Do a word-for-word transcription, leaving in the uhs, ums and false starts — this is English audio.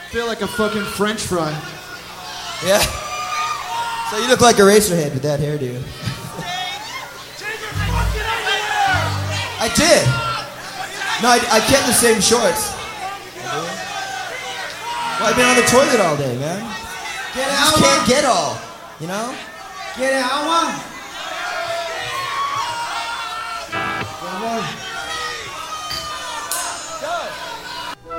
feel like a fucking French fry. Yeah. So you look like a Eraserhead with that hairdo. I did. No, I, I kept the same shorts. Well, I've been on the toilet all day, man. Get I out, just can't get all, you know? Get out, one. Good one.